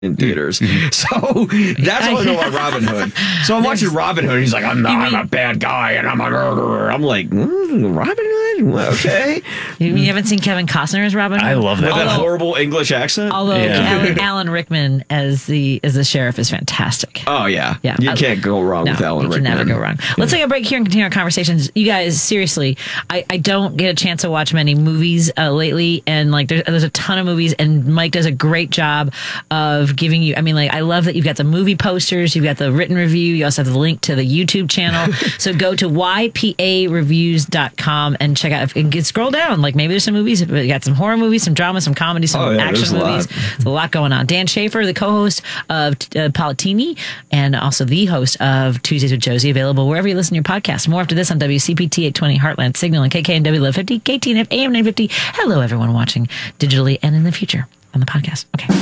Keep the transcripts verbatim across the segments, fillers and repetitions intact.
in theaters. So that's all I know about Robin Hood. So I'm watching Robin Hood. And he's like, I'm not, I'm a bad guy and I'm a murderer. I'm like, mm, Robin Hood? Okay. You, you haven't seen Kevin Costner as Robin Hood? I love that. With that horrible English accent. Although Yeah. Alan, Alan Rickman as the as the sheriff is fantastic. Oh, yeah. Yeah. You I- can't go wrong No, with Alan you can Rickman. never go wrong. Let's take a break here and continue our conversations. You guys, seriously, I, I don't get a chance to watch many movies uh, lately, and like there's, there's a ton of movies, and Mike does a great job of giving you. I mean, like I love that you've got the movie posters, you've got the written review, you also have the link to the YouTube channel. So go to y p a reviews dot com and check out. And get, scroll down, like maybe there's some movies. We got some horror movies, some drama, some comedy, some Oh, yeah, action there's a lot. movies. There's a lot going on. Dan Schaefer, the co-host of uh, Palatini, and also the host of Tuesdays with Josie, available wherever you listen to your podcast. More after this on W C P T eight twenty Heartland Signal and K K N W eleven fifty, K T N F A M nine fifty. Hello, everyone watching digitally and in the future on the podcast. Okay.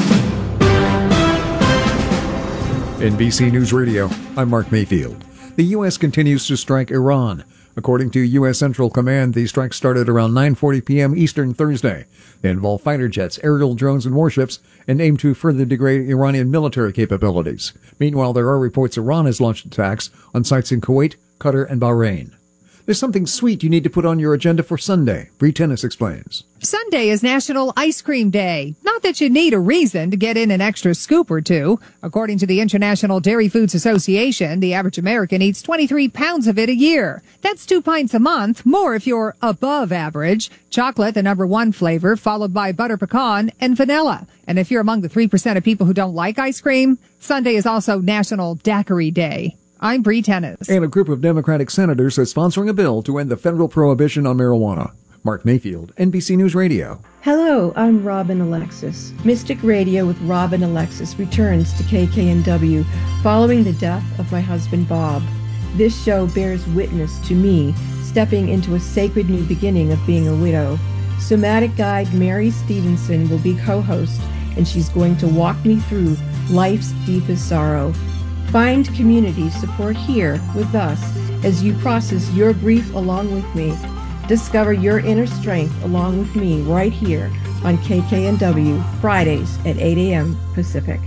N B C News Radio, I'm Mark Mayfield. The U S continues to strike Iran. According to U S Central Command, the strike started around nine forty p.m. Eastern Thursday. They involve fighter jets, aerial drones, and warships, and aim to further degrade Iranian military capabilities. Meanwhile, there are reports Iran has launched attacks on sites in Kuwait, Qatar, and Bahrain. There's something sweet you need to put on your agenda for Sunday. Bree Tennis explains. Sunday is National Ice Cream Day. Not that you need a reason to get in an extra scoop or two. According to the International Dairy Foods Association, the average American eats twenty-three pounds of it a year. That's two pints a month, more if you're above average. Chocolate, the number one flavor, followed by butter pecan and vanilla. And if you're among the three percent of people who don't like ice cream, Sunday is also National Daiquiri Day. I'm Bree Tennis. And a group of Democratic senators is sponsoring a bill to end the federal prohibition on marijuana. Mark Mayfield, N B C News Radio. Hello, I'm Robin Alexis. Mystic Radio with Robin Alexis returns to K K N W following the death of my husband Bob. This show bears witness to me stepping into a sacred new beginning of being a widow. Somatic guide Mary Stevenson will be co-host, and she's going to walk me through life's deepest sorrow. Find community support here with us as you process your grief along with me. Discover your inner strength along with me right here on K K N W, Fridays at eight a.m. Pacific.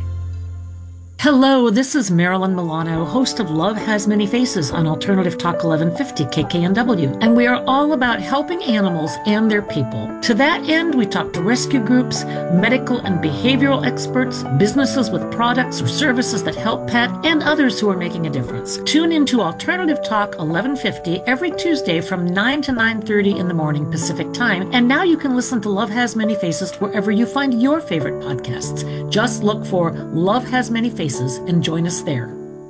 Hello, this is Marilyn Milano, host of Love Has Many Faces on Alternative Talk eleven fifty K K N W, and we are all about helping animals and their people. To that end, we talk to rescue groups, medical and behavioral experts, businesses with products or services that help pet, and others who are making a difference. Tune into Alternative Talk eleven fifty every Tuesday from nine to nine thirty in the morning Pacific Time, and now you can listen to Love Has Many Faces wherever you find your favorite podcasts. Just look for Love Has Many Faces and join us there.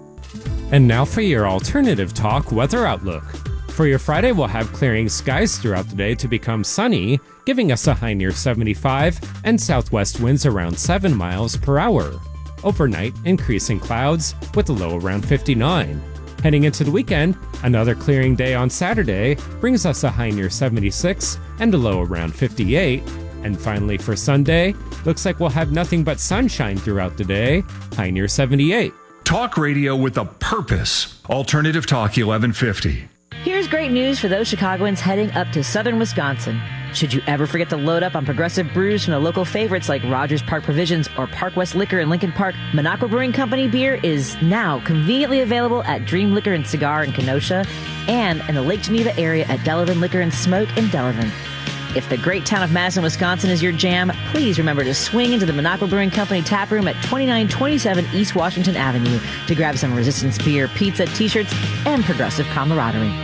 And now for your Alternative Talk weather outlook. For your Friday, we'll have clearing skies throughout the day to become sunny, giving us a high near seventy-five and southwest winds around seven miles per hour. Overnight, increasing clouds with a low around fifty-nine. Heading into the weekend, another clearing day on Saturday brings us a high near seventy-six and a low around fifty-eight. And finally for Sunday, looks like we'll have nothing but sunshine throughout the day, high near seventy-eight. Talk radio with a purpose. Alternative Talk eleven fifty. Here's great news for those Chicagoans heading up to southern Wisconsin. Should you ever forget to load up on progressive brews from the local favorites like Rogers Park Provisions or Park West Liquor in Lincoln Park, Minocqua Brewing Company beer is now conveniently available at Dream Liquor and Cigar in Kenosha and in the Lake Geneva area at Delavan Liquor and Smoke in Delavan. If the great town of Madison, Wisconsin is your jam, please remember to swing into the Minocqua Brewing Company tap room at twenty-nine twenty-seven East Washington Avenue to grab some Resistance beer, pizza, t-shirts, and progressive camaraderie.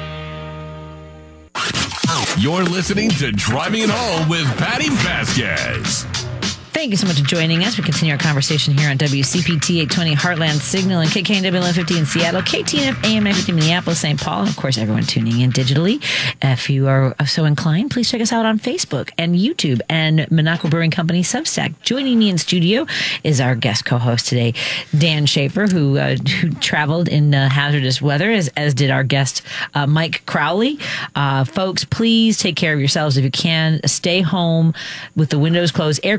You're listening to Driving It Home with Patty Vasquez. Thank you so much for joining us. We continue our conversation here on W C P T eight twenty Heartland Signal and K K N W eleven fifty in Seattle, K T N F A M nine fifty Minneapolis, Saint Paul, and of course everyone tuning in digitally. If you are so inclined, please check us out on Facebook and YouTube and Minocqua Brewing Company Substack. Joining me in studio is our guest co-host today, Dan Schaefer, who uh, who traveled in uh, hazardous weather, as, as did our guest uh, Mike Crowley. Uh, folks, please take care of yourselves if you can. Stay home with the windows closed, air conditioning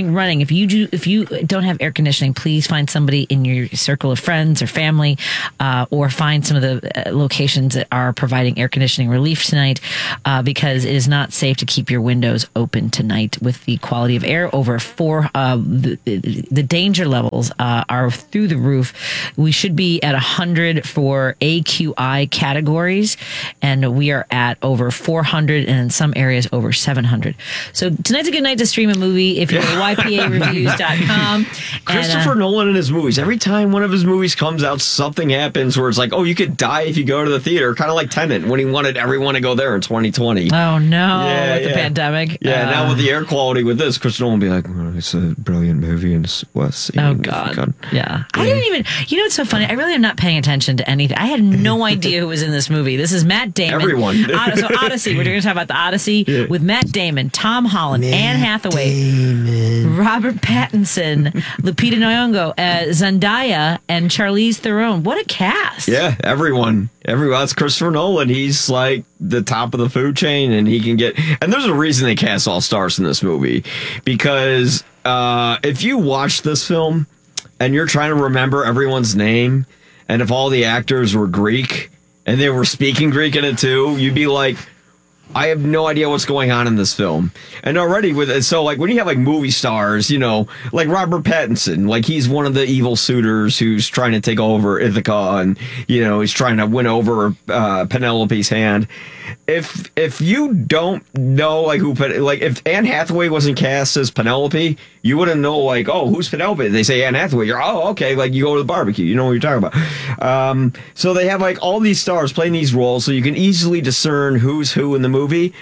running. If you do, if you don't have air conditioning, please find somebody in your circle of friends or family, uh, or find some of the uh, locations that are providing air conditioning relief tonight, uh, because it is not safe to keep your windows open tonight with the quality of air over four. Uh, the, the danger levels uh, are through the roof. We should be at one hundred for A Q I categories, and we are at over four hundred, and in some areas over seven hundred. So tonight's a good night to stream a movie if you're at Y P A reviews dot com. Christopher and, uh, Nolan in his movies, every time one of his movies comes out, something happens where it's like, oh, you could die if you go to the theater. Kind of like Tenet when he wanted everyone to go there in twenty twenty. Oh, no, yeah, with yeah. the pandemic. Yeah, uh, now with the air quality with this, Christopher Nolan will be like, well, it's a brilliant movie and it's was. Oh, God. God. Yeah. I didn't even, you know, it's so funny. I really am not paying attention to anything. I had no idea who was in this movie. This is Matt Damon. Everyone. Od- so Odyssey. We're going to talk about the Odyssey yeah. with Matt Damon, Tom Holland, Matt Anne Hathaway, Damon. Robert Pattinson, Lupita Nyong'o, uh, Zendaya, and Charlize Theron. What a cast. Yeah, everyone. Everyone. That's Christopher Nolan. He's like the top of the food chain, and he can get. And there's a reason they cast all stars in this movie, because uh, if you watch this film and you're trying to remember everyone's name, and if all the actors were Greek and they were speaking Greek in it too, you'd be like, I have no idea what's going on in this film. And already with it, so like when you have like movie stars, you know, like Robert Pattinson, like he's one of the evil suitors who's trying to take over Ithaca, and you know he's trying to win over uh, Penelope's hand. If if you don't know like who, like if Anne Hathaway wasn't cast as Penelope, you wouldn't know like, oh, who's Penelope? They say Anne Hathaway. You're oh okay, like you go to the barbecue, you know what you're talking about. Um, so they have like all these stars playing these roles, so you can easily discern who's who in the movie.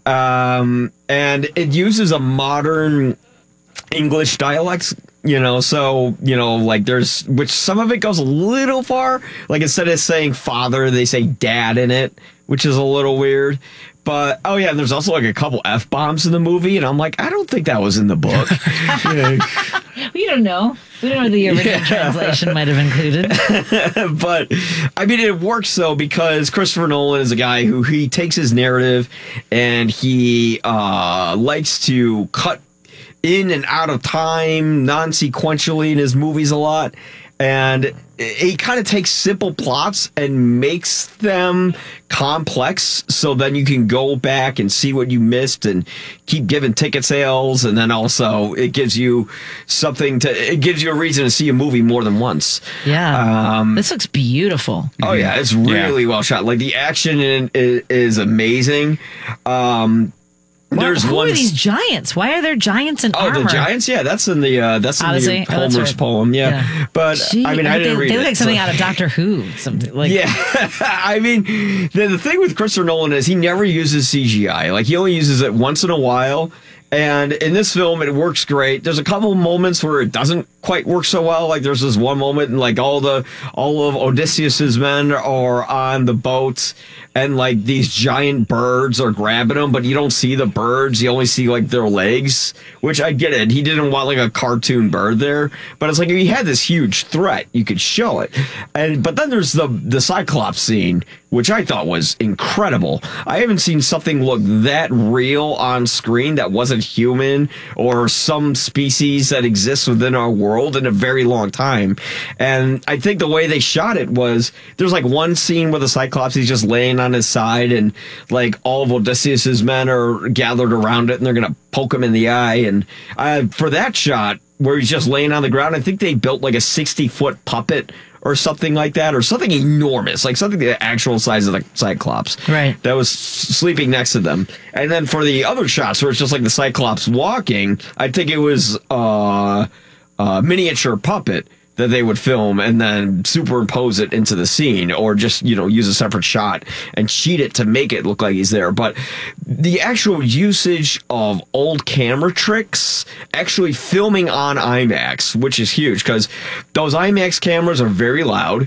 Um, and it uses a modern English dialect, you know, so, you know, like there's, which some of it goes a little far. Like instead of saying father, they say dad in it, which is a little weird. But, oh yeah, and there's also like a couple F-bombs in the movie, and I'm like, I don't think that was in the book. Yeah. We don't know. We don't know the original yeah. translation might have included. But, I mean, it works, though, because Christopher Nolan is a guy who he takes his narrative and he uh, likes to cut in and out of time non-sequentially in his movies a lot. And he kind of takes simple plots and makes them complex, so then you can go back and see what you missed and keep giving ticket sales. And then also it gives you something to, it gives you a reason to see a movie more than once. Yeah. Um, this looks beautiful. Oh yeah. It's really yeah. well shot. Like the action in it is amazing. Um, Well, There's who one are these giants? Why are there giants in oh, armor? Oh, the giants? Yeah, that's in the uh, that's in Odyssey? the Homer's oh, right. poem. Yeah, yeah. But Gee, I mean, I didn't they, read they it. look like something so. out of Doctor Who. Something like yeah. I mean, the, the thing with Christopher Nolan is he never uses C G I. Like he only uses it once in a while. And in this film, it works great. There's a couple of moments where it doesn't quite work so well. Like there's this one moment, and like all the all of Odysseus's men are on the boat, and like these giant birds are grabbing them, but you don't see the birds. You only see like their legs. Which I get it. He didn't want like a cartoon bird there, but it's like if he had this huge threat, you could show it. And but then there's the the Cyclops scene, which I thought was incredible. I haven't seen something look that real on screen that wasn't human or some species that exists within our world in a very long time. And I think the way they shot it was there's like one scene where the Cyclops, he's just laying on his side, and like all of Odysseus's men are gathered around it, and they're going to poke him in the eye. And uh, for that shot where he's just laying on the ground, I think they built like a sixty foot puppet or something like that, or something enormous, like something the actual size of the Cyclops. Right. That was sleeping next to them. And then for the other shots where it's just like the Cyclops walking, I think it was uh, a miniature puppet that they would film and then superimpose it into the scene, or just, you know, use a separate shot and cheat it to make it look like he's there. But the actual usage of old camera tricks, actually filming on IMAX, which is huge because those IMAX cameras are very loud.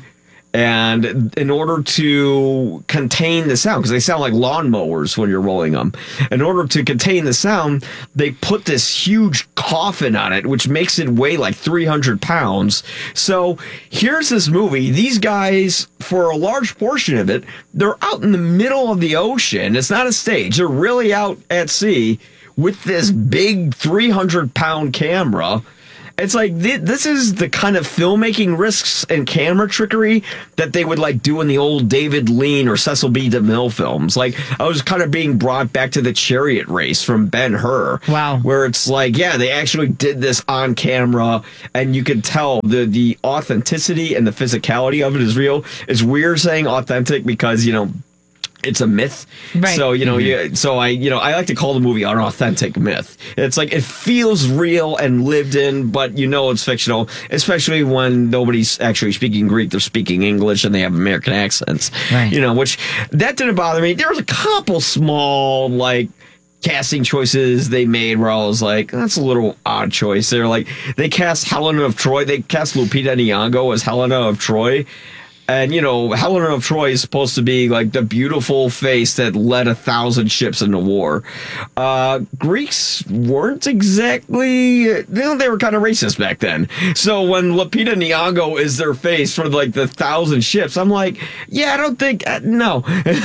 And in order to contain the sound, because they sound like lawnmowers when you're rolling them, in order to contain the sound, they put this huge coffin on it, which makes it weigh like three hundred pounds. So here's this movie. These guys, for a large portion of it, they're out in the middle of the ocean. It's not a stage. They're really out at sea with this big three hundred pound camera. It's like, th- this is the kind of filmmaking risks and camera trickery that they would like do in the old David Lean or Cecil B. DeMille films. Like, I was kind of being brought back to the Chariot Race from Ben-Hur. Wow. Where it's like, yeah, they actually did this on camera, and you could tell the, the authenticity and the physicality of it is real. It's weird saying authentic because, you know, it's a myth. Right. So, you know, you, so I, you know, I like to call the movie an authentic myth. It's like, it feels real and lived in, but you know it's fictional, especially when nobody's actually speaking Greek, they're speaking English and they have American accents. Right. You know, which, that didn't bother me. There was a couple small, like, casting choices they made where I was like, that's a little odd choice. They're like, they cast Helena of Troy, they cast Lupita Nyong'o as Helena of Troy. And, you know, Helena of Troy is supposed to be like the beautiful face that led a thousand ships into war. Uh, Greeks weren't exactly, you know, they were kind of racist back then. So when Lupita Nyong'o is their face for like the thousand ships, I'm like, yeah, I don't think, uh, no.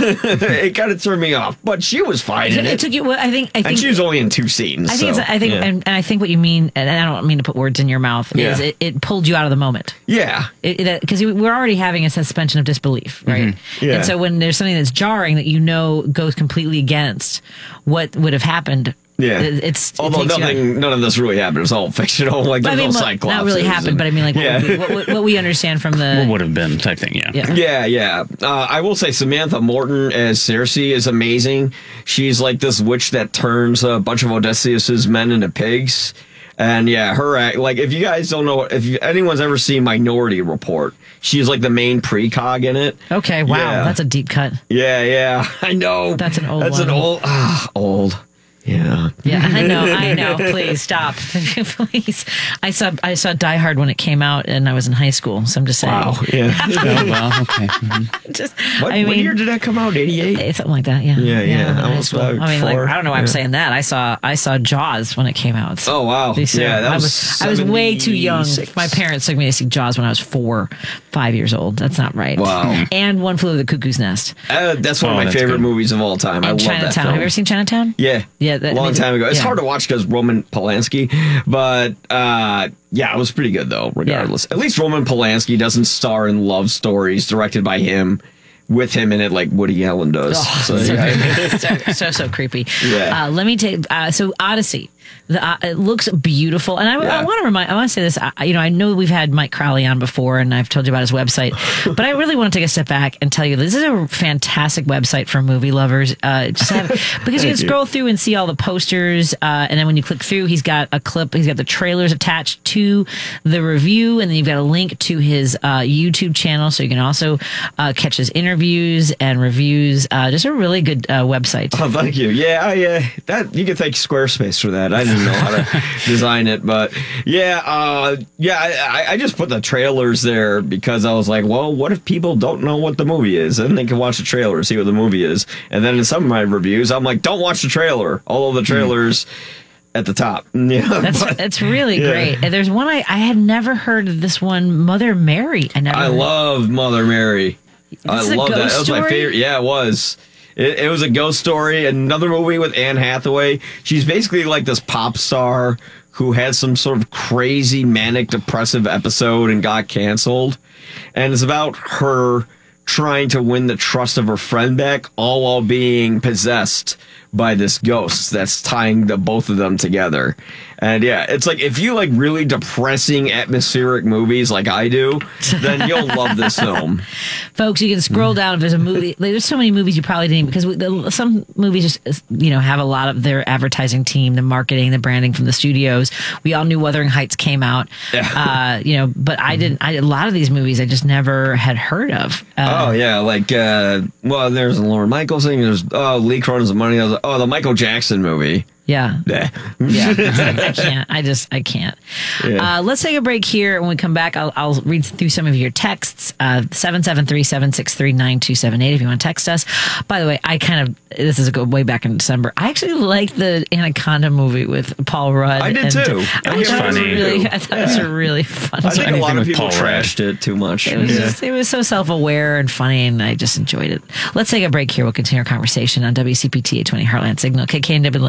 It kind of turned me off. But she was fine in it. It took you, well, I think, I think. And she was only in two scenes. I think, so, it's, I think, yeah. and, and I think what you mean, and I don't mean to put words in your mouth, is Yeah. it, it pulled you out of the moment. Yeah. Because we're already having a suspension of disbelief, right? Mm-hmm. Yeah. And so when there's something that's jarring that you know goes completely against what would have happened, Yeah. it- it's Although it takes you out. nothing, none of this really happened. It was all fictional. Like, But I there's mean, no what- Cyclops. not really happened, but I mean, like, what, Yeah. would be, what, what, what we understand from the What would have been type thing, yeah. Yeah. Yeah, yeah. Uh, I will say Samantha Morton as Cersei is amazing. She's like this witch that turns a bunch of Odysseus's men into pigs. And yeah, her act, like, if you guys don't know, if you, anyone's ever seen Minority Report, she's like the main precog in it. Okay, wow, Yeah. that's a deep cut. Yeah, yeah, I know. That's an old That's one. an old, ah, old. Yeah. Yeah, I know, I know. Please stop. Please. I saw I saw Die Hard when it came out, and I was in high school. So I'm just saying. Wow. Yeah. Oh, well, okay. Mhm. Just, What, I what mean, year did that come out? eighty-eight? something like that. Yeah. Yeah, yeah, in high almost school. about I mean, like, four. I don't know why I'm Yeah. saying that. I saw I saw Jaws when it came out. So Oh, wow. so Yeah, that I was was I was way too young. seventy-six. My parents took me to see Jaws when I was four, five years old. That's not right. Wow. And One Flew Over the Cuckoo's Nest. Uh, that's one Oh, of my that's favorite good. movies of all time. I And love that Chinatown. film. Have you ever seen Chinatown? Yeah. Yeah, that- long I mean, time ago. It's yeah. hard to watch because Roman Polanski, but uh, yeah, it was pretty good though, regardless. At least Roman Polanski doesn't star in love stories directed by him, with him in it like Woody Allen does. Oh, so, so, yeah. so, so so creepy. Yeah. Uh, let me take uh, so Odyssey. The, uh, it looks beautiful, and I, Yeah. I want to remind. I want to say this. I, you know, I know we've had Mike Crowley on before, and I've told you about his website. But I really want to take a step back and tell you this is a fantastic website for movie lovers. Uh, just have, because you can scroll through and see all the posters, uh, and then when you click through, he's got a clip. He's got the trailers attached to the review, and then you've got a link to his uh, YouTube channel, so you can also uh, catch his interviews and reviews. Uh, just a really good uh, website. Oh, thank you. Yeah, I, uh, that you can thank Squarespace for that. I didn't know how to design it, but yeah, uh, yeah. I, I just put the trailers there because I was like, well, what if people don't know what the movie is? Then they can watch the trailer, see what the movie is, and then in some of my reviews, I'm like, don't watch the trailer. All of the trailers at the top. Yeah, That's but- that's really yeah. great. And there's one I, I had never heard of this one, Mother Mary. I never. I love Mother Mary. I is a love that. ghost That was my story? favorite. Yeah, it was. It, it was a ghost story. Another movie with Anne Hathaway. She's basically like this pop star who had some sort of crazy manic depressive episode and got canceled. And it's about her trying to win the trust of her friend back, all while being possessed by this ghost that's tying the both of them together. And yeah, it's like if you like really depressing atmospheric movies like I do, then you'll love this film. Folks, you can scroll down if there's a movie. Like, there's so many movies you probably didn't, because we, the, some movies just, you know, have a lot of their advertising team, the marketing, the branding from the studios. We all knew Wuthering Heights came out, uh, you know, but I didn't. I, a lot of these movies I just never had heard of. Uh, Oh yeah, like uh, well, there's a Lauren Michaels thing. There's oh Lee Cronin's money. I was like, oh, the Michael Jackson movie. Yeah. Yeah. Yeah. I can't. I just, I can't. Yeah. Uh, let's take a break here. When we come back, I'll, I'll read through some of your texts. Uh, seven seven three, seven six three, nine two seven eight if you want to text us. By the way, I kind of, this is a go way back in December. I actually liked the Anaconda movie with Paul Rudd. I did and, too. I It was thought it was funny. really, I thought it was a really fun. I think a anything lot of with people Paul Rudd. trashed it too much. It was Yeah. just, it was so self-aware and funny, and I just enjoyed it. Let's take a break here. We'll continue our conversation on W C P T eight twenty Heartland Signal, K K N W fifty,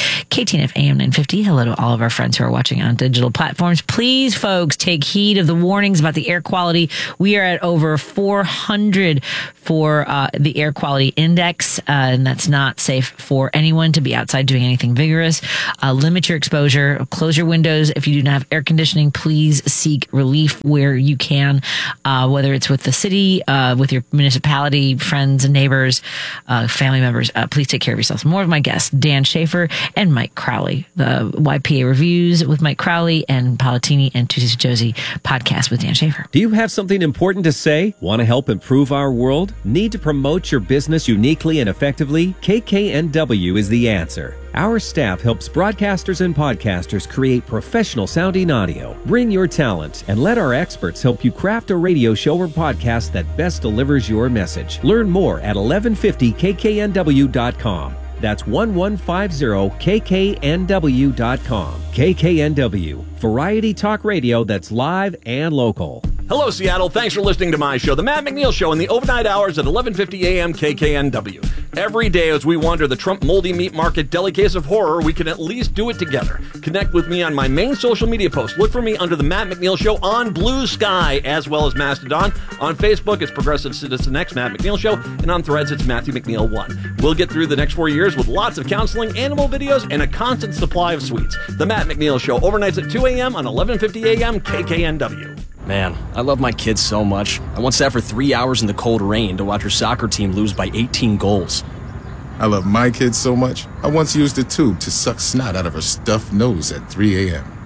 K T N F A M nine fifty. Hello to all of our friends who are watching on digital platforms. Please, folks, take heed of the warnings about the air quality. We are at over four hundred for uh, the air quality index, uh, and that's not safe for anyone to be outside doing anything vigorous. Uh, limit your exposure. Close your windows. If you do not have air conditioning, please seek relief where you can, uh, whether it's with the city, uh, with your municipality, friends and neighbors, uh, family members. Uh, please take care of yourselves. More of my guests, Dan Schaefer and Mike Crowley. The Y P A Reviews with Mike Crowley and Palatini and Tuesdays with Josie podcast with Dan Schaefer. Do you have something important to say? Want to help improve our world? Need to promote your business uniquely and effectively? K K N W is the answer. Our staff helps broadcasters and podcasters create professional sounding audio. Bring your talent and let our experts help you craft a radio show or podcast that best delivers your message. Learn more at eleven fifty K K N W dot com. That's eleven fifty K K N W dot com. K K N W, variety talk radio that's live and local. Hello, Seattle. Thanks for listening to my show, The Matt McNeil Show, in the overnight hours at eleven fifty A M K K N W. Every day as we wander the Trump moldy meat market deli case of horror, we can at least do it together. Connect with me on my main social media post. Look for me under The Matt McNeil Show on Blue Sky, as well as Mastodon. On Facebook, it's Progressive Citizen X, Matt McNeil Show, and on Threads, it's Matthew McNeil one. We'll get through the next four years with lots of counseling, animal videos, and a constant supply of sweets. The Matt McNeil Show, overnights at two A M on eleven fifty A M K K N W. Man, I love my kids so much. I once sat for three hours in the cold rain to watch her soccer team lose by eighteen goals. I love my kids so much, I once used a tube to suck snot out of her stuffed nose at three A M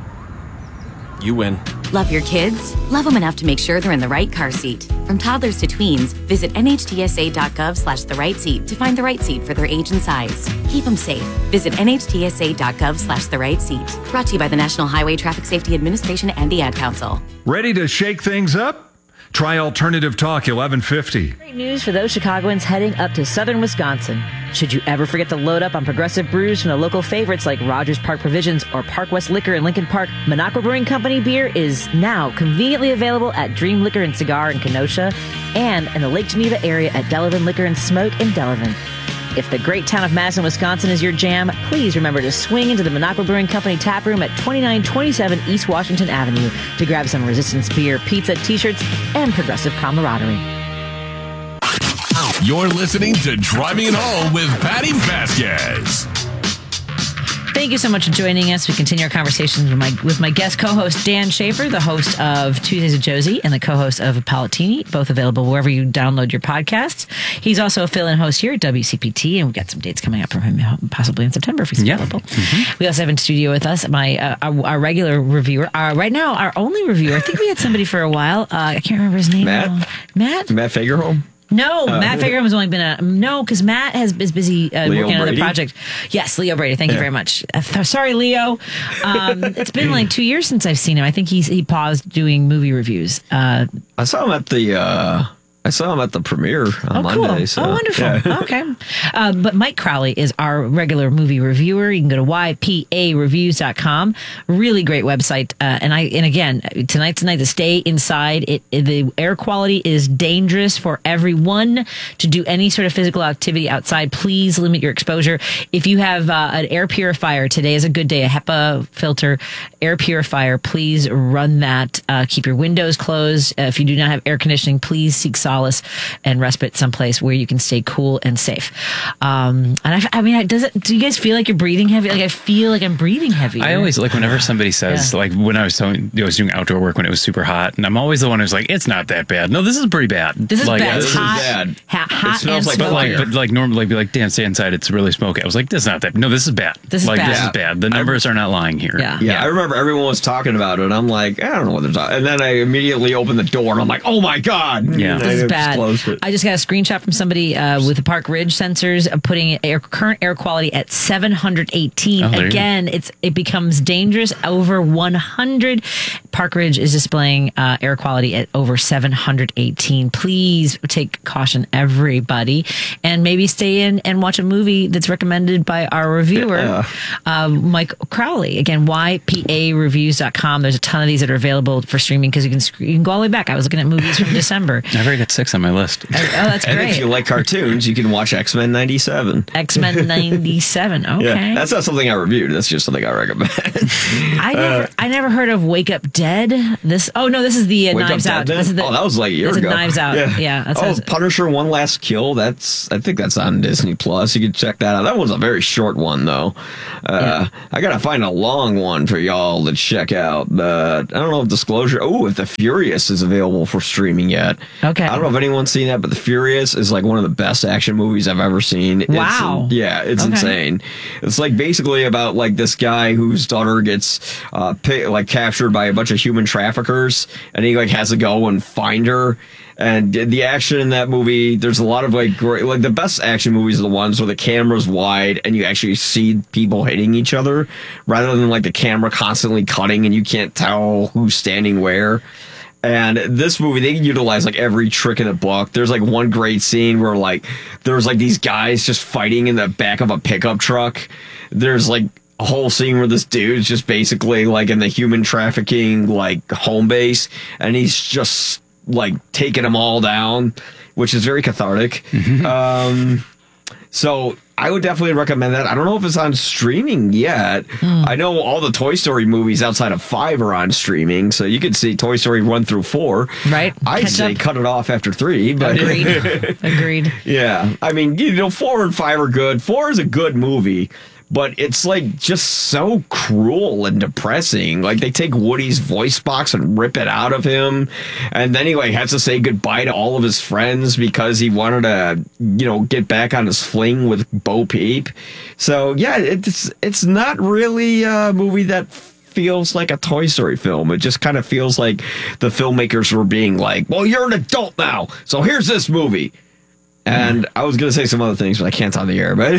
You win. Love your kids? Love them enough to make sure they're in the right car seat. From toddlers to tweens, visit N H T S A dot gov slash the right seat to find the right seat for their age and size. Keep them safe. Visit N H T S A dot gov slash the right seat. Brought to you by the National Highway Traffic Safety Administration and the Ad Council. Ready to shake things up? Try Alternative Talk eleven fifty. Great news for those Chicagoans heading up to southern Wisconsin. Should you ever forget to load up on progressive brews from the local favorites like Rogers Park Provisions or Park West Liquor in Lincoln Park, Minocqua Brewing Company beer is now conveniently available at Dream Liquor and Cigar in Kenosha and in the Lake Geneva area at Delavan Liquor and Smoke in Delavan. If the great town of Madison, Wisconsin is your jam, please remember to swing into the Minocqua Brewing Company tap room at twenty-nine twenty-seven East Washington Avenue to grab some Resistance beer, pizza, t-shirts, and progressive camaraderie. You're listening to Driving It Home with Patty Vasquez. Thank you so much for joining us. We continue our conversations with my with my guest co-host Dan Schaefer, the host of Tuesdays with Josie and the co-host of Palatini, both available wherever you download your podcasts. He's also a fill-in host here at W C P T, and we've got some dates coming up from him possibly in September if he's yeah. available. Mm-hmm. We also have in studio with us my uh, our, our regular reviewer, uh, right now our only reviewer. I think we had somebody for a while. Uh, I can't remember his name. Matt? Now. Matt? Matt Fagerholm? No, Uh, Matt Fagerholm has only been a no because Matt has is busy uh, Leo working on another Brady? project. Yes, Leo Brady. Thank you Yeah. very much. Uh, th- sorry, Leo. Um, it's been like two years since I've seen him. I think he's he paused doing movie reviews. Uh, I saw him at the uh, I saw him at the premiere on oh, Monday. cool. So, oh, wonderful. yeah. Okay. Uh, but Mike Crowley is our regular movie reviewer. You can go to Y P A reviews dot com. Really great website. Uh, and I and again, tonight's the night to stay inside. It, it the air quality is dangerous for everyone. To do any sort of physical activity outside, please limit your exposure. If you have uh, an air purifier, today is a good day. A HEPA filter air purifier. Please run that. Uh, keep your windows closed. Uh, if you do not have air conditioning, please seek solace and respite someplace where you can stay cool and safe. Um, and I, I mean, does it? Do you guys feel like you're breathing heavy? Like I feel like I'm breathing heavy. I always like whenever somebody says Yeah. like when I was telling, I was doing outdoor work when it was super hot, and I'm always the one who's like, it's not that bad. No, this is pretty bad. This is like, bad. yeah, It's this hot, is bad. ha- hot It smells and like But like, smoky. but like normally, be like, Dan, stay inside. It's really smoky. I was like, this is not that. No, this is bad. This is like bad. this Yeah. is bad. The numbers are not lying here. Yeah. Yeah, I remember everyone was talking about it. I'm like, I don't know what they're talking. And then I immediately opened the door and I'm like, oh my god, Yeah. And This I is just bad. closed it. I just got a screenshot from somebody uh, with the Park Ridge sensors uh, putting air, current air quality at seven hundred eighteen. Oh, there you Again, it's it becomes dangerous over one hundred. Park Ridge is displaying uh, air quality at over seven hundred eighteen. Please take caution, everybody, and maybe stay in and watch a movie that's recommended by our reviewer, Yeah. uh, Mike Crowley. Again, Y P A reviews dot com. There's a ton of these that are available for streaming because you can sc- you can go all the way back. I was looking at movies from December. I already got six on my list. Oh, that's And great. if you like cartoons, you can watch X-Men ninety-seven. X-Men ninety-seven. Okay. Yeah, that's not something I reviewed. That's just something I recommend. I never, uh, I never heard of Wake Up Dead. This, oh no, this is the uh, Knives Out. This is the, oh, that was like a year this ago. Is Knives Out. Yeah. yeah that's oh, Punisher: One Last Kill. That's I think that's on Disney Plus. You can check that out. That was a very short one though. Uh, yeah. I gotta find a long one for y'all to check out. Uh, I don't know if Disclosure. Oh, if The Furious is available for streaming yet. Okay. I don't know if anyone's seen that, but The Furious is like one of the best action movies I've ever seen. Wow. It's, yeah, it's okay. insane. It's like basically about like this guy whose daughter gets uh pay, like captured by a bunch of human traffickers, and he like has to go and find her. And the action in that movie, there's a lot of like great, like the best action movies are the ones where the camera's wide and you actually see people hitting each other rather than like the camera constantly cutting and you can't tell who's standing where. And this movie, they utilize like every trick in the book. There's like one great scene where like there's like these guys just fighting in the back of a pickup truck. There's like a whole scene where this dude's just basically like in the human trafficking like home base, and he's just like taking them all down, which is very cathartic. Mm-hmm. Um, so I would definitely recommend that. I don't know if it's on streaming yet. Mm. I know all the Toy Story movies outside of five are on streaming, so you could see Toy Story one through four. Right. I'd Catch say up. cut it off after three. But Agreed. Agreed. Yeah. I mean, you know, four and five are good. Four is a good movie, but it's like just so cruel and depressing. Like they take Woody's voice box and rip it out of him, and then he like has to say goodbye to all of his friends because he wanted to, you know, get back on his fling with Bo Peep. So yeah, it's it's not really a movie that feels like a Toy Story film. It just kind of feels like the filmmakers were being like, well, you're an adult now, so here's this movie. And I was going to say some other things, but I can't on the air. But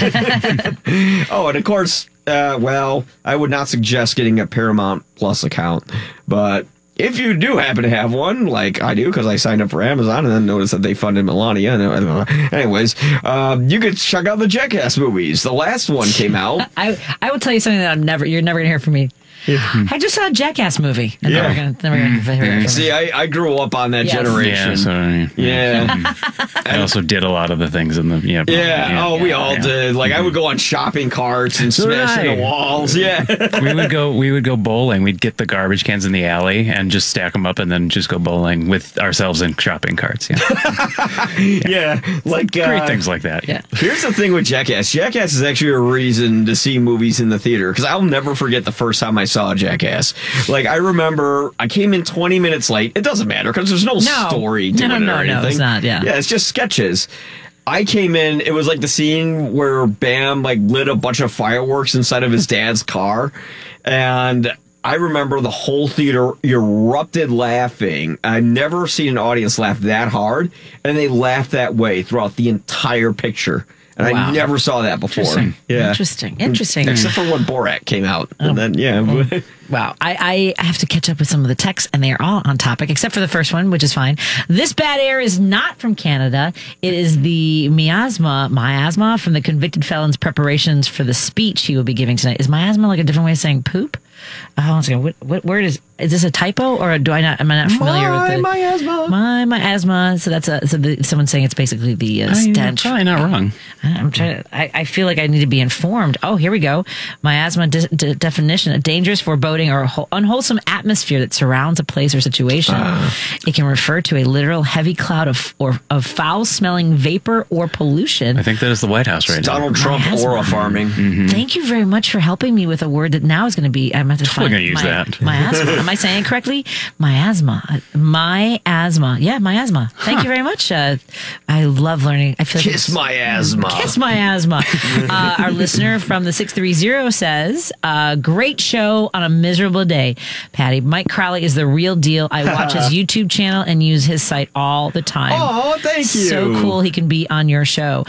oh, and of course, uh, well, I would not suggest getting a Paramount Plus account. But if you do happen to have one, like I do, because I signed up for Amazon and then noticed that they funded Melania. Anyways, um, you could check out the Jackass movies. The last one came out. I I will tell you something that I'm never. You're never going to hear from me. I just saw a Jackass movie. And Yeah. never gonna, never gonna hear from me. See, I, I grew up on that Yes. generation. Yeah, so, Yeah. I also did a lot of the things in the yeah. Yeah, oh, we all yeah. did. Like, I would go on shopping carts and So did smash I. into walls. Yeah. we would go we would go bowling. We'd get the garbage cans in the alley and just stack them up and then just go bowling with ourselves in shopping carts. Yeah, yeah, like uh, great things like that. Yeah. Here's the thing with Jackass. Jackass is actually a reason to see movies in the theater, because I'll never forget the first time I saw Jackass. Like, I remember I came in twenty minutes late. It doesn't matter because there's no, No. story to No, it no, or anything. no, it's not, yeah. Yeah, it's just sketches. I came in, it was like the scene where Bam like lit a bunch of fireworks inside of his dad's car, and I remember the whole theater erupted laughing. I've never seen an audience laugh that hard, and they laughed that way throughout the entire picture. And Wow. I never saw that before. Interesting. Yeah. Interesting. Interesting. Except for when Borat came out. Oh. And then, yeah. Wow. I, I have to catch up with some of the texts, and they are all on topic, except for the first one, which is fine. This bad air is not from Canada. It is the miasma, miasma from the convicted felon's preparations for the speech he will be giving tonight. Is miasma like a different way of saying poop? Uh, hold on a second. What, what word is, is this a typo, or do I not, am I not familiar My with the miasma. My miasma. So that's a, so the, someone's saying it's basically the uh, You're stench. probably not wrong. I'm trying to, I, I feel like I need to be informed. Oh, here we go. Miasma de- de- definition: a dangerous, foreboding, or whole, unwholesome atmosphere that surrounds a place or situation. Uh. It can refer to a literal heavy cloud of or of foul-smelling vapor or pollution. I think that is the White House right It's now. Donald Trump Miasma. aura farming. Mm-hmm. Thank you very much for helping me with a word that now is going to be. I'm going to Totally find gonna use my, that. Miasma. Am I saying it correctly? Miasma. Miasma. Yeah, miasma. Thank you very much. Uh, I love learning. I feel like Kiss it's- my asthma. Kiss my asthma. uh, our listener from the six three zero says, uh, great show on a miserable day. Patty, Mike Crowley is the real deal. I watch his YouTube channel and use his site all the time. Oh, thank you. So cool he can be on your show.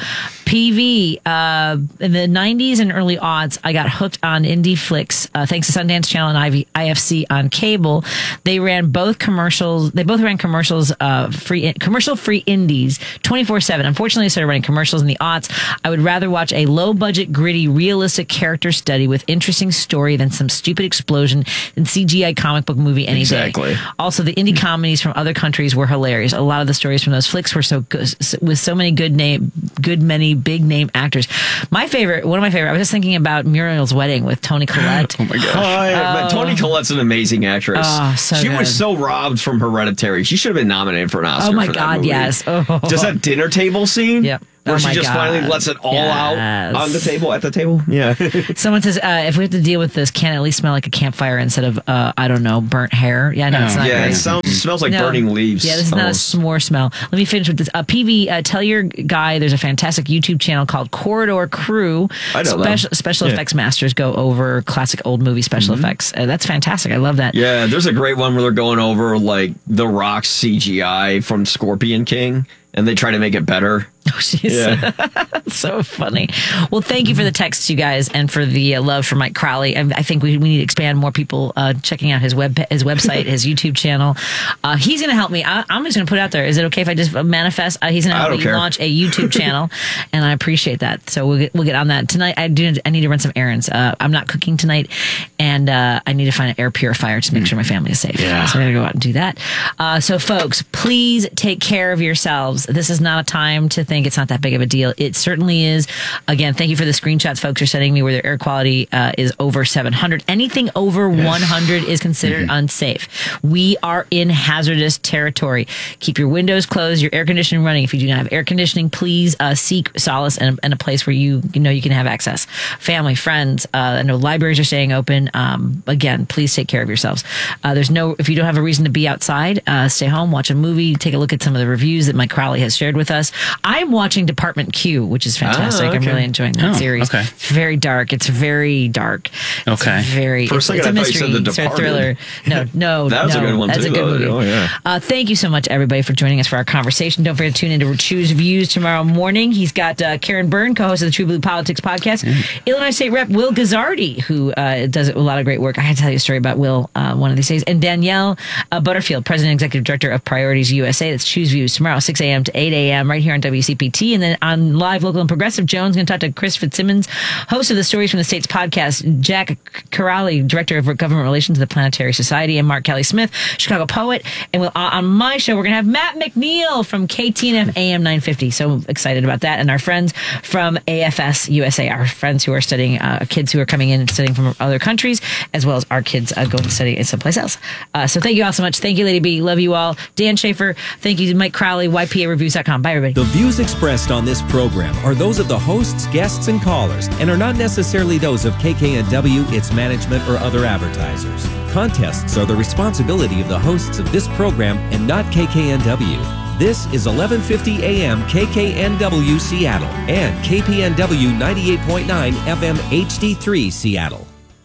P V, uh, in the nineties and early aughts, I got hooked on indie flicks, uh, thanks to Sundance Channel and I V, I F C on cable. They ran both commercials. They both ran commercials, uh, free, commercial free indies twenty-four seven. Unfortunately, I started running commercials in the aughts. I would rather watch a low budget, gritty, realistic character study with interesting story than some stupid explosion and C G I comic book movie any Exactly. day. Also, the indie comedies from other countries were hilarious. A lot of the stories from those flicks were so good, with so many good name, good many big name actors. My favorite, one of my favorite, I was just thinking about Muriel's Wedding with Toni Collette. Oh my gosh. Oh, yeah, but Toni Collette's an amazing actress. Oh, so she good. was so robbed from Hereditary. She should have been nominated for an Oscar. Oh my for that God, movie. yes. Oh. Just that dinner table scene? Yep. Where Oh she my just God. finally lets it all Yes. out on the table, at the table. Yeah. Someone says, uh, if we have to deal with this, can it at least smell like a campfire instead of, uh, I don't know, burnt hair? Yeah, no, it's not yeah, great. it sounds, smells like No. burning leaves. Yeah, this is almost. not a s'more smell. Let me finish with this. Uh, P V, uh, tell your guy there's a fantastic YouTube channel called Corridor Crew. I know them. Special, special Yeah. effects masters go over classic old movie special Mm-hmm. effects. Uh, that's fantastic. I love that. Yeah, there's a great one where they're going over like The Rock's C G I from Scorpion King, and they try to make it better. Oh, she's Yeah. so funny. Well, thank you for the texts, you guys, and for the uh, love for Mike Crowley. I, I think we, we need to expand more people uh, checking out his web his website, his YouTube channel. Uh, he's going to help me. I, I'm just going to put it out there. Is it okay if I just manifest? Uh, he's going to I help don't me care. launch a YouTube channel, and I appreciate that. So we'll get, we'll get on that tonight. I do. I need to run some errands. Uh, I'm not cooking tonight, and uh, I need to find an air purifier to make sure my family is safe. Yeah. So I got to go out and do that. Uh, so, folks, please take care of yourselves. This is not a time to think it's not that big of a deal. It certainly is. Again, thank you for the screenshots folks are sending me where their air quality uh, is over seven hundred. Anything over one hundred is considered Mm-hmm. unsafe. We are in hazardous territory. Keep your windows closed, your air conditioning running. If you do not have air conditioning, please uh, seek solace in a, in a place where you, you know you can have access. Family, friends. Uh, I know libraries are staying open. Um, again, please take care of yourselves. Uh, there's no, if you don't have a reason to be outside, uh, stay home, watch a movie, take a look at some of the reviews that Mike Crowley has shared with us. I'm watching Department Q, which is fantastic. Ah, okay. I'm really enjoying that Oh, series. okay. It's very dark. It's very dark. It's Okay. very. For a it's, second, it's a I thought you mystery. said The It's a Departed. thriller. No, no, That was a no. good one, That's too, a good though. movie. Oh, yeah. Uh, thank you so much, everybody, for joining us for our conversation. Don't forget to tune in to Choose Views tomorrow morning. He's got uh, Karen Byrne, co-host of the True Blue Politics podcast. Illinois State Rep Will Gazzardi, who uh, does a lot of great work. I had to tell you a story about Will uh, one of these days. And Danielle uh, Butterfield, President and Executive Director of Priorities U S A. That's Choose Views tomorrow, six a.m. to eight a.m. right here on W C P T. And then on Live, Local, and Progressive, Jones going to talk to Chris Fitzsimmons, host of the Stories from the States podcast, Jack Corrali, Director of Government Relations of the Planetary Society, and Mark Kelly Smith, Chicago poet. And we'll, uh, on my show, we're going to have Matt McNeil from K T N F A M nine fifty. So excited about that. And our friends from A F S U S A, our friends who are studying, uh, kids who are coming in and studying from other countries, as well as our kids uh, going to study in someplace else. Uh, so thank you all so much. Thank you, Lady B. Love you all. Dan Schaefer. Thank you to Mike Crowley, Y P A reviews dot com. Bye, everybody. The views expressed on this program are those of the hosts, guests, and callers, and are not necessarily those of K K N W, its management, or other advertisers. Contests are the responsibility of the hosts of this program and not K K N W. This is eleven fifty A M K K N W Seattle and K P N W ninety-eight point nine F M H D three Seattle.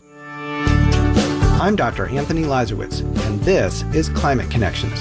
I'm Doctor Anthony Lazarowitz, and this is Climate Connections.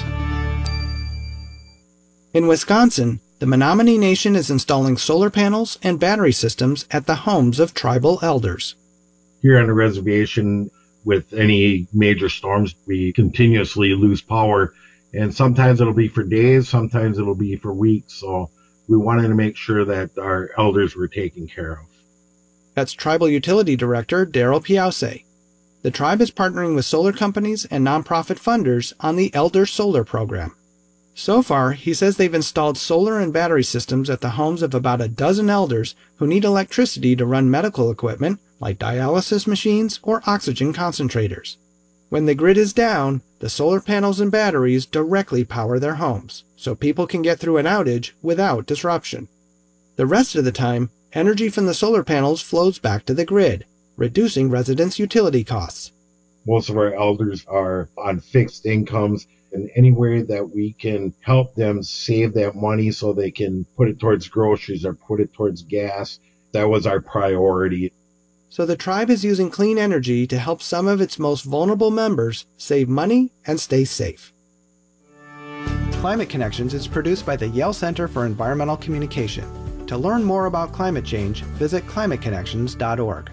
In Wisconsin, the Menominee Nation is installing solar panels and battery systems at the homes of tribal elders. Here on the reservation, with any major storms, we continuously lose power, and sometimes it'll be for days, sometimes it'll be for weeks, so we wanted to make sure that our elders were taken care of. That's Tribal Utility Director Daryl Piause. The tribe is partnering with solar companies and nonprofit funders on the Elder Solar Program. So far, he says they've installed solar and battery systems at the homes of about a dozen elders who need electricity to run medical equipment like dialysis machines or oxygen concentrators. When the grid is down, the solar panels and batteries directly power their homes, so people can get through an outage without disruption. The rest of the time, energy from the solar panels flows back to the grid, reducing residents' utility costs. Most of our elders are on fixed incomes, and any way that we can help them save that money so they can put it towards groceries or put it towards gas, that was our priority. So the tribe is using clean energy to help some of its most vulnerable members save money and stay safe. Climate Connections is produced by the Yale Center for Environmental Communication. To learn more about climate change, visit climate connections dot org.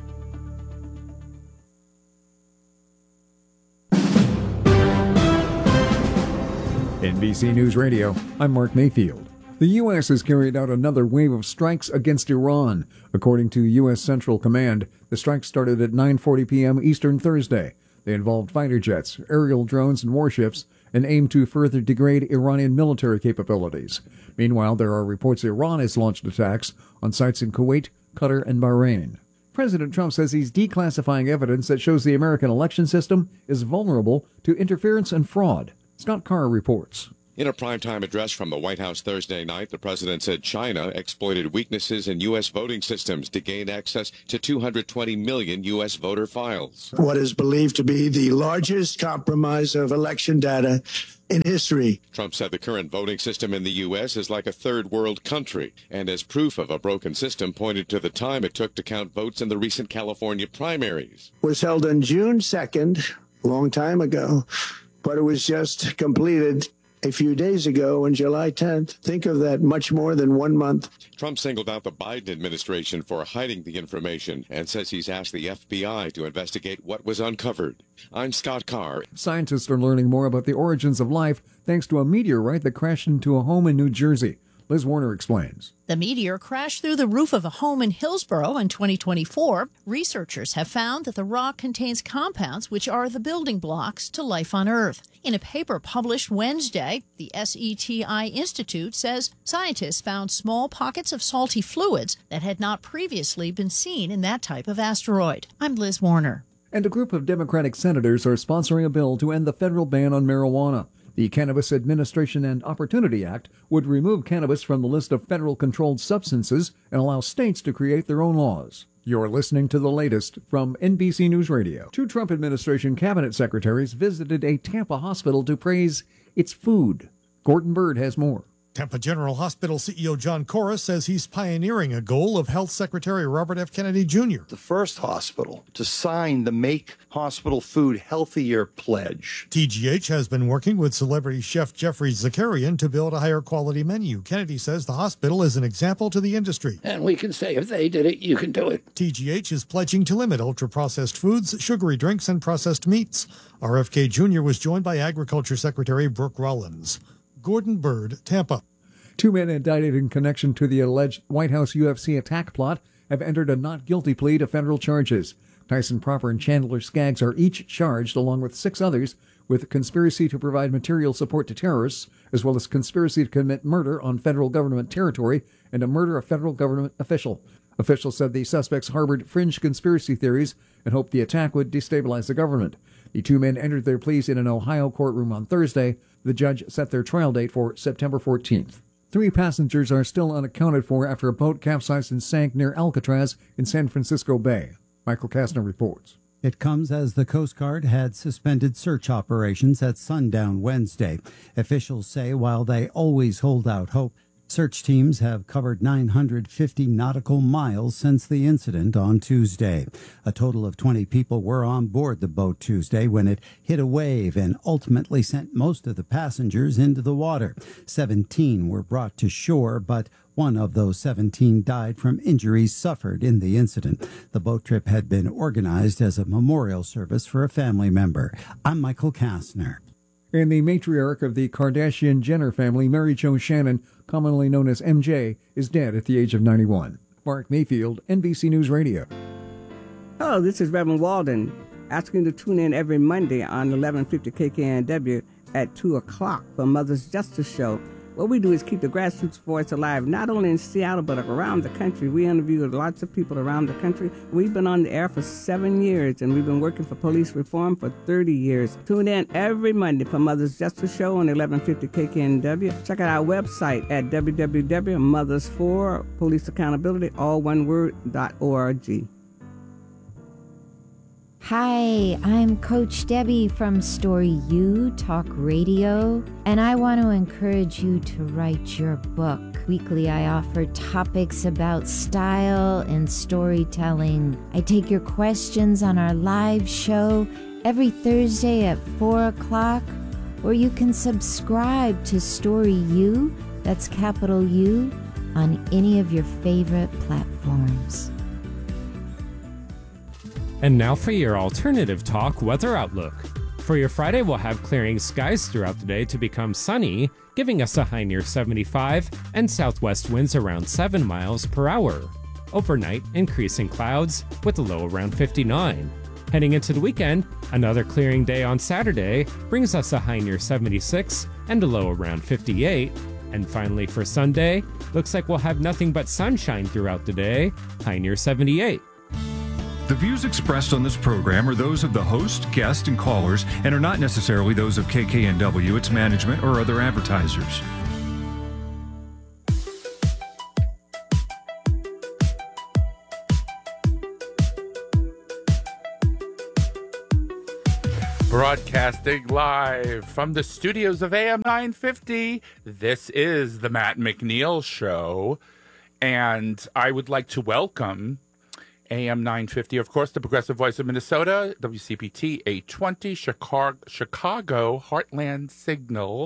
N B C News Radio, I'm Mark Mayfield. The U S has carried out another wave of strikes against Iran. According to U S Central Command, the strikes started at nine forty p.m. Eastern Thursday. They involved fighter jets, aerial drones, and warships, and aim to further degrade Iranian military capabilities. Meanwhile, there are reports Iran has launched attacks on sites in Kuwait, Qatar, and Bahrain. President Trump says he's declassifying evidence that shows the American election system is vulnerable to interference and fraud. Scott Carr reports. In a primetime address from the White House Thursday night, the president said China exploited weaknesses in U S voting systems to gain access to two hundred twenty million U S voter files. What is believed to be the largest compromise of election data in history. Trump said the current voting system in the U S is like a third world country, and as proof of a broken system, pointed to the time it took to count votes in the recent California primaries. Was held on June second, a long time ago, but it was just completed a few days ago on July tenth. Think of that, much more than one month. Trump singled out the Biden administration for hiding the information and says he's asked the F B I to investigate what was uncovered. I'm Scott Carr. Scientists are learning more about the origins of life thanks to a meteorite that crashed into a home in New Jersey. Liz Warner explains. The meteor crashed through the roof of a home in Hillsborough in twenty twenty-four. Researchers have found that the rock contains compounds which are the building blocks to life on Earth. In a paper published Wednesday, the S E T I Institute says scientists found small pockets of salty fluids that had not previously been seen in that type of asteroid. I'm Liz Warner. And a group of Democratic senators are sponsoring a bill to end the federal ban on marijuana. The Cannabis Administration and Opportunity Act would remove cannabis from the list of federal controlled substances and allow states to create their own laws. You're listening to the latest from N B C News Radio. Two Trump administration cabinet secretaries visited a Tampa hospital to praise its food. Gordon Bird has more. Tampa General Hospital C E O John Corus says he's pioneering a goal of Health Secretary Robert F. Kennedy Junior The first hospital to sign the Make Hospital Food Healthier pledge. T G H has been working with celebrity chef Jeffrey Zakarian to build a higher quality menu. Kennedy says the hospital is an example to the industry. And we can say if they did it, you can do it. T G H is pledging to limit ultra-processed foods, sugary drinks, and processed meats. R F K Junior was joined by Agriculture Secretary Brooke Rollins. Gordon Bird, Tampa. Two men indicted in connection to the alleged White House U F C attack plot have entered a not guilty plea to federal charges. Tyson Proper and Chandler Skaggs are each charged, along with six others, with conspiracy to provide material support to terrorists, as well as conspiracy to commit murder on federal government territory and to murder a federal government official. Officials said the suspects harbored fringe conspiracy theories and hoped the attack would destabilize the government. The two men entered their pleas in an Ohio courtroom on Thursday. The judge set their trial date for September fourteenth. Three passengers are still unaccounted for after a boat capsized and sank near Alcatraz in San Francisco Bay. Michael Kastner reports. It comes as the Coast Guard had suspended search operations at sundown Wednesday. Officials say while they always hold out hope, search teams have covered nine hundred fifty nautical miles since the incident on Tuesday. A total of twenty people were on board the boat Tuesday when it hit a wave and ultimately sent most of the passengers into the water. seventeen were brought to shore, but one of those seventeen died from injuries suffered in the incident. The boat trip had been organized as a memorial service for a family member. I'm Michael Kastner. And the matriarch of the Kardashian-Jenner family, Mary Jo Shannon, commonly known as M J, is dead at the age of ninety-one. Mark Mayfield, N B C News Radio. Hello, this is Reverend Walden, asking to tune in every Monday on eleven fifty K K N W at two o'clock for Mother's Justice Show. What we do is keep the grassroots voice alive, not only in Seattle, but around the country. We interview lots of people around the country. We've been on the air for seven years, and we've been working for police reform for thirty years. Tune in every Monday for Mother's Justice Show on eleven fifty K K N W. Check out our website at w w w dot mothers for police accountability, all one word, dot org. Hi, I'm Coach Debbie from Story U Talk Radio, and I want to encourage you to write your book. Weekly, I offer topics about style and storytelling. I take your questions on our live show every Thursday at four o'clock, or you can subscribe to Story U, that's capital U, on any of your favorite platforms. And now for your alternative talk weather outlook. For your Friday, we'll have clearing skies throughout the day to become sunny, giving us a high near seventy-five and southwest winds around seven miles per hour. Overnight, increasing clouds with a low around fifty-nine. Heading into the weekend, another clearing day on Saturday brings us a high near seventy-six and a low around fifty-eight. And finally for Sunday, looks like we'll have nothing but sunshine throughout the day, high near seventy-eight. The views expressed on this program are those of the host, guest, and callers, and are not necessarily those of K K N W, its management, or other advertisers. Broadcasting live from the studios of A M nine fifty, this is the Matt McNeil Show, and I would like to welcome A M nine fifty, of course, the Progressive Voice of Minnesota, W C P T eight twenty, Chicago, Chicago Heartland Signal.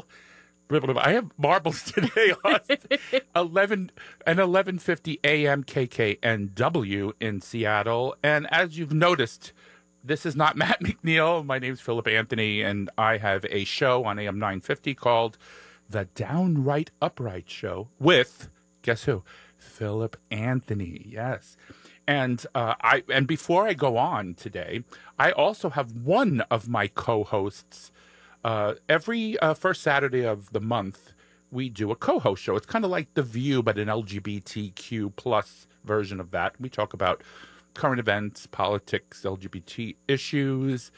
I have marbles today, Austin. eleven and eleven fifty A M K K N W in Seattle. And as you've noticed, this is not Matt McNeil. My name's Philip Anthony, and I have a show on A M nine fifty called The Downright Upright Show with, guess who? Philip Anthony, yes. And uh, I and before I go on today, I also have one of my co-hosts. Uh, every uh, first Saturday of the month, we do a co-host show. It's kind of like The View, but an L G B T Q plus version of that. We talk about current events, politics, L G B T issues.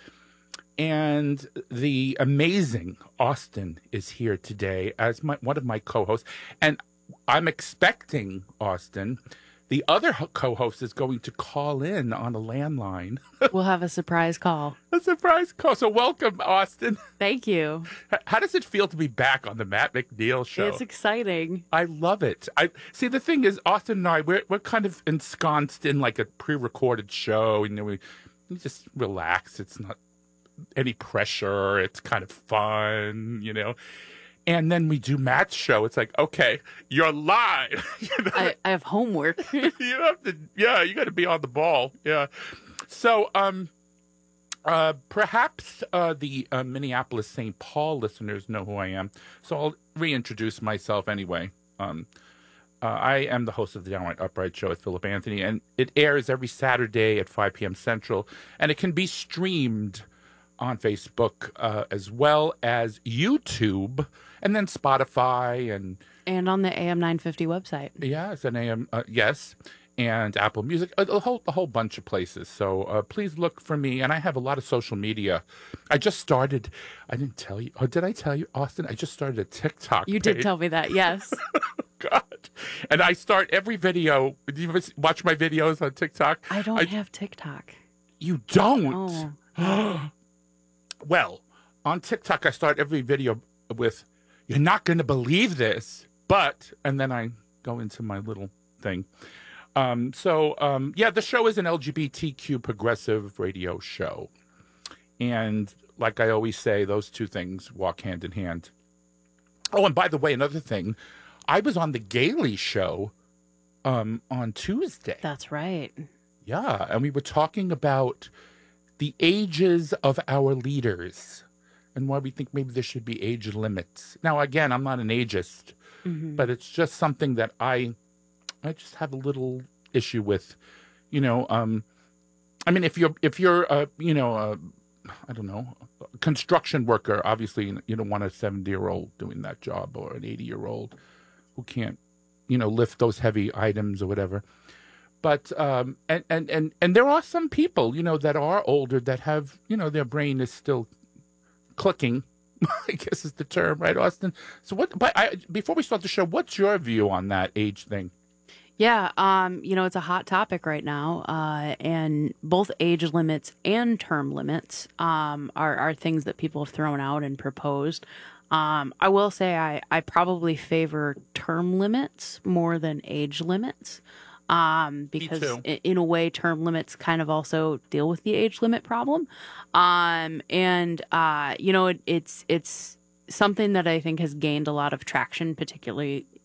And the amazing Austin is here today as my, one of my co-hosts. And I'm expecting, Austin, the other co-host is going to call in on a landline. We'll have a surprise call. A surprise call. So welcome, Austin. Thank you. How does it feel to be back on the Matt McNeil Show? It's exciting. I love it. I see. The thing is, Austin and I, we're we're kind of ensconced in like a pre-recorded show. You know, we, we just relax. It's not any pressure. It's kind of fun. You know. And then we do Matt's show. It's like, okay, you're live. you know? I, I have homework. you have to, yeah, you got to be on the ball. Yeah. So, um, uh, perhaps uh, the uh, Minneapolis Saint Paul listeners know who I am. So I'll reintroduce myself anyway. Um, uh, I am the host of the Downright Upright Show with Philip Anthony, and it airs every Saturday at five p.m. Central, and it can be streamed on Facebook uh, as well as YouTube. And then Spotify and and on the A M nine fifty website. Yes, and A M uh, yes, and Apple Music, a, a whole a whole bunch of places. So uh, please look for me. And I have a lot of social media. I just started. I didn't tell you. Oh, did I tell you, Austin? I just started a TikTok. You page. did tell me that. Yes. God. And I start every video. Do you watch my videos on TikTok? I don't I, have TikTok. You don't? Oh. Well, on TikTok, I start every video with, "You're not going to believe this," but, and then I go into my little thing. Um, so, um, yeah, the show is an L G B T Q progressive radio show. And like I always say, those two things walk hand in hand. Oh, and by the way, another thing, I was on the Gailey Show um, on Tuesday. That's right. Yeah, and we were talking about the ages of our leaders and why we think maybe there should be age limits. Now, again, I'm not an ageist, mm-hmm. but it's just something that I I just have a little issue with. You know, um, I mean, if you're, if you're uh, you know, uh, I don't know, a construction worker, obviously you don't want a seventy-year-old doing that job or an eighty-year-old who can't, you know, lift those heavy items or whatever. But, um, and, and, and, and there are some people, you know, that are older that have, you know, their brain is still clicking, I guess is the term, right, Austin? So what, but I, before we start the show, what's your view on that age thing? Yeah, um, you know, it's a hot topic right now, uh, and both age limits and term limits um, are, are things that people have thrown out and proposed. Um, I will say I, I probably favor term limits more than age limits. Um, because in, in a way, term limits kind of also deal with the age limit problem. Um, and, uh, you know, it, it's, it's something that I think has gained a lot of traction, particularly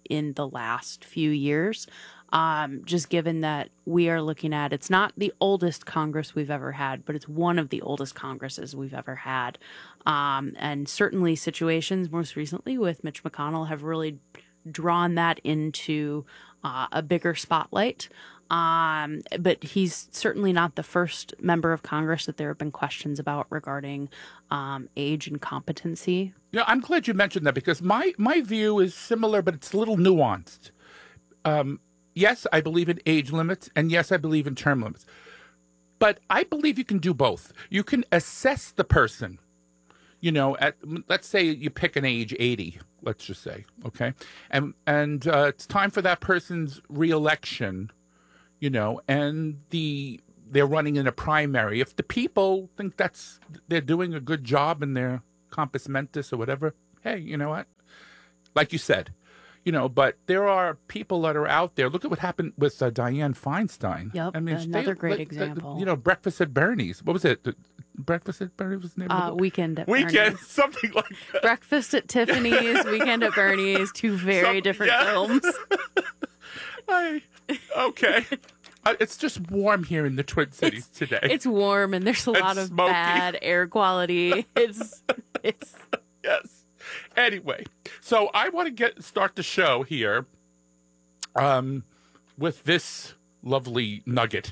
in the last few years. Um, just given that we are looking at, it's not the oldest Congress we've ever had, but it's one of the oldest Congresses we've ever had. Um, and certainly situations most recently with Mitch McConnell have really drawn that into uh, a bigger spotlight. Um, but he's certainly not the first member of Congress that there have been questions about regarding um, age and competency. Yeah, I'm glad you mentioned that because my, my view is similar, but it's a little nuanced. Um, yes, I believe in age limits, and yes, I believe in term limits. But I believe you can do both. You can assess the person. You know, at let's say you pick an age eighty, let's just say, okay, and and uh, it's time for that person's reelection. You know, and the they're running in a primary. If the people think that's they're doing a good job in their compos mentis or whatever, hey, you know what? Like you said, you know, but there are people that are out there. Look at what happened with uh, Dianne Feinstein. Yep, I mean, another they, great like, example. Uh, you know, Breakfast at Bernie's. What was it? Breakfast at Bernie's was the name Uh, of it? Weekend at Weekend, Bernie's. something like that. Breakfast at Tiffany's, Weekend at Bernie's, two very Some- different yeah. films. I, okay. Uh, it's just warm here in the Twin Cities today. It's warm and there's a It's lot of smoky. bad air quality. It's it's Yes. Anyway, so I want to get start the show here um, with this lovely nugget.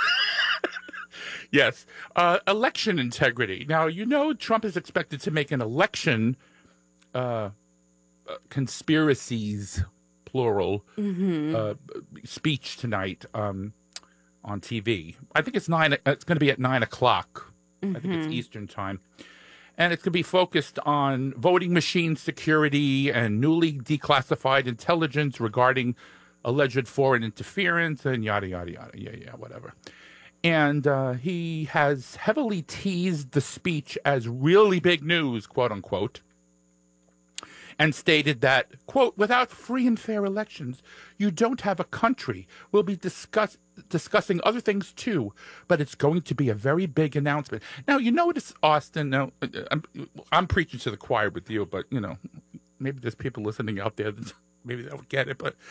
Yes. Uh, election integrity. Now, you know Trump is expected to make an election uh, uh, conspiracies, plural, Mhm. uh, speech tonight um, on T V. I think it's nine. It's going to be at nine o'clock. I think it's Mhm. Eastern time. And it's going to be focused on voting machine security and newly declassified intelligence regarding alleged foreign interference and yada, yada, yada. Yeah, yeah, whatever. And uh, he has heavily teased the speech as really big news, quote unquote, and stated that, quote, without free and fair elections, you don't have a country. We'll be discuss- discussing other things too, but it's going to be a very big announcement. Now, you notice, Austin, now, I'm, I'm preaching to the choir with you, but, you know, maybe there's people listening out there that maybe they don't get it, but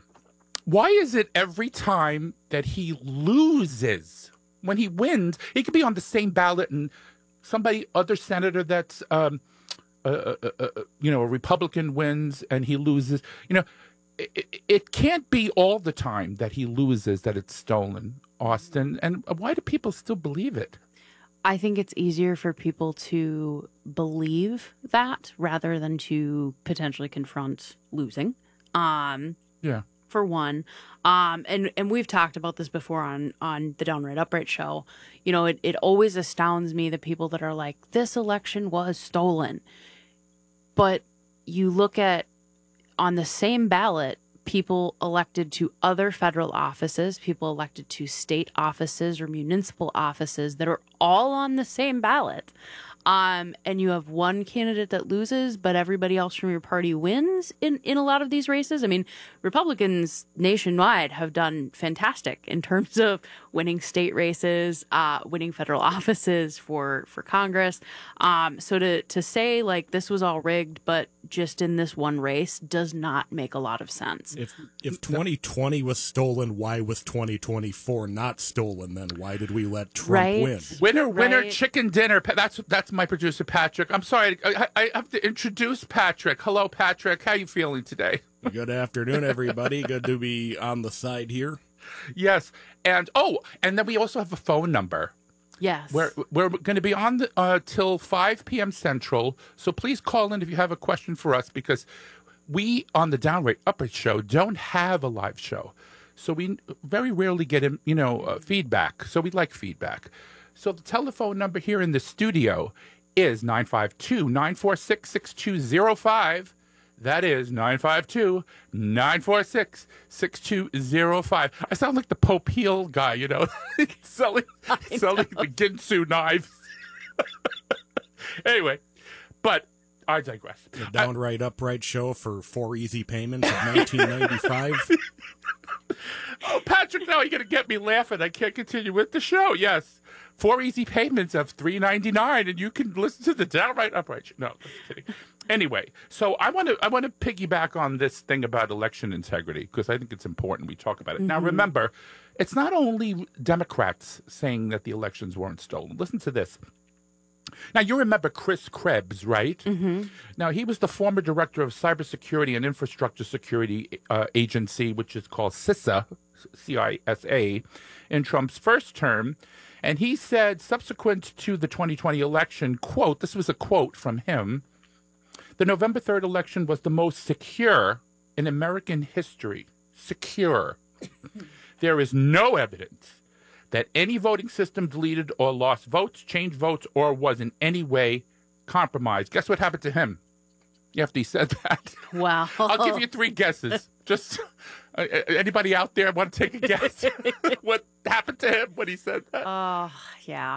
why is it every time that he loses, when he wins, he could be on the same ballot and somebody, other senator that's, um, uh, uh, uh, you know, a Republican wins and he loses, you know, it, it can't be all the time that he loses that it's stolen, Austin. And why do people still believe it? I think it's easier for people to believe that rather than to potentially confront losing. Um, Yeah. For one, um, and and we've talked about this before on on the Downright Upright show. You know, it it always astounds me the people that are like, this election was stolen. But you look at on the same ballot, people elected to other federal offices, people elected to state offices or municipal offices that are all on the same ballot. Um, and you have one candidate that loses, but everybody else from your party wins in, in a lot of these races. I mean, Republicans nationwide have done fantastic in terms of winning state races, uh, winning federal offices for, for Congress. Um, so to, to say like this was all rigged, but just in this one race does not make a lot of sense. If if twenty twenty was stolen, why was twenty twenty-four not stolen then? Why did we let Trump Right. win? Winner, winner, Right. chicken dinner. Pa- That's that's my producer, Patrick. I'm sorry, I, I have to introduce Patrick. Hello, Patrick. How you feeling today? Good afternoon, everybody. Good to be on the side here. Yes, and oh, and then we also have a phone number. Yes. We're we're going to be on the, uh, till five p.m. Central. So please call in if you have a question for us because we on the Downright Upright show don't have a live show, so we very rarely get you know uh, feedback. So we like feedback. So the telephone number here in the studio is nine five two, nine four six, six two zero five. That is nine five two, nine four six, six two zero five. I sound like the Pope Heel guy, you know, selling, selling the Ginsu knives. Anyway, but I digress. The Downright Upright show for four easy payments of nineteen ninety-five. Oh, Patrick, now you're going to get me laughing. I can't continue with the show. Yes. Four easy payments of three ninety-nine, and you can listen to the Downright Upright show. No, just kidding. Anyway, so I want to I want to piggyback on this thing about election integrity because I think it's important we talk about it. Mm-hmm. Now, remember, it's not only Democrats saying that the elections weren't stolen. Listen to this. Now, you remember Chris Krebs, right? Mm-hmm. Now, he was the former director of Cybersecurity and Infrastructure Security uh, Agency, which is called CISA, C I S A, in Trump's first term. And he said, subsequent to the twenty twenty election, quote, this was a quote from him, the November third election was the most secure in American history. Secure. There is no evidence that any voting system deleted or lost votes, changed votes, or was in any way compromised. Guess what happened to him after he said that? Wow. I'll give you three guesses. Just uh, anybody out there want to take a guess what happened to him when he said that? Oh, yeah.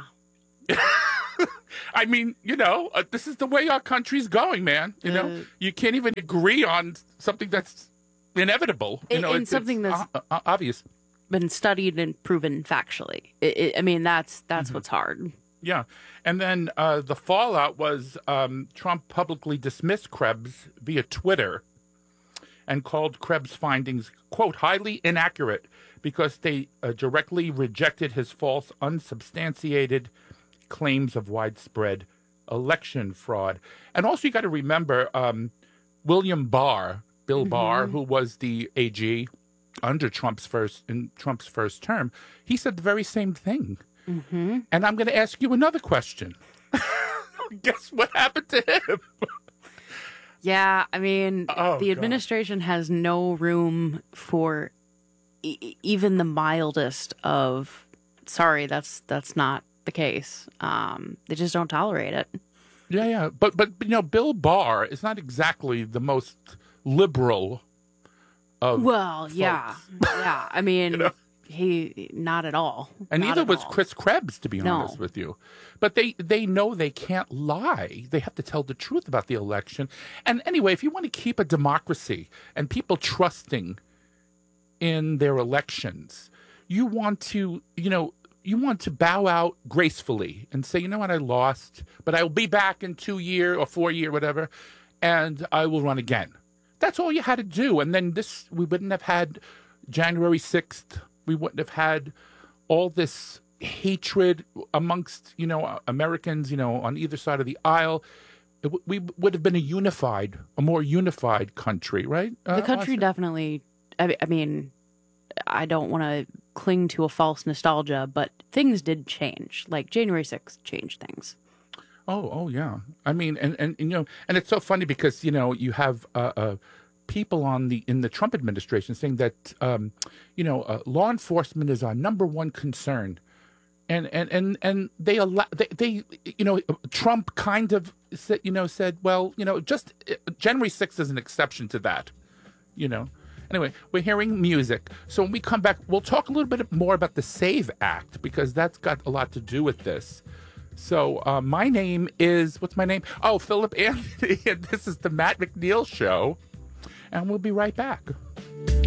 I mean, you know, uh, this is the way our country's going, man. You know, uh, you can't even agree on something that's inevitable. You know, and it's, something it's that's uh, obvious. Been studied and proven factually. It, it, I mean, that's that's Mm-hmm. what's hard. Yeah. And then uh, the fallout was um, Trump publicly dismissed Krebs via Twitter and called Krebs' findings, quote, highly inaccurate because they uh, directly rejected his false, unsubstantiated claims of widespread election fraud. And also, you got to remember um, William Barr, Bill Mm-hmm. Barr, who was the A G under Trump's first in Trump's first term, he said the very same thing. Mm-hmm. And I'm going to ask you another question. Guess what happened to him? Yeah, I mean, Oh, the administration God. has no room for e- even the mildest of, sorry, that's that's not the case. Um, they just don't tolerate it. Yeah, yeah. But, but, you know, Bill Barr is not exactly the most liberal of Well, folks. yeah. Yeah. I mean, You know? he, not at all. And Not neither at was all. Chris Krebs, to be No. honest with you. But they, they know they can't lie. They have to tell the truth about the election. And anyway, if you want to keep a democracy and people trusting in their elections, you want to, you know, you want to bow out gracefully and say, you know what, I lost, but I will be back in two year or four year, whatever, and I will run again. That's all you had to do. And then this, we wouldn't have had January sixth. We wouldn't have had all this hatred amongst, you know, Americans, you know, on either side of the aisle. It w- we would have been a unified, a more unified country, right? Uh, The country Austin? definitely, I, I mean, I don't want to cling to a false nostalgia, but things did change. Like January sixth changed things. Oh, oh yeah. I mean, and, and, and you know, and it's so funny because, you know, you have uh, uh, people on the in the Trump administration saying that, um, you know, uh, law enforcement is our number one concern. And and and, and they, allow, they, they, you know, Trump kind of, said, you know, said, well, you know, just uh, January sixth is an exception to that, you know. Anyway, we're hearing music. So when we come back, we'll talk a little bit more about the SAVE Act because that's got a lot to do with this. So uh, my name is, what's my name? Oh, Philip Anthony, and this is the Matt McNeil Show. And we'll be right back.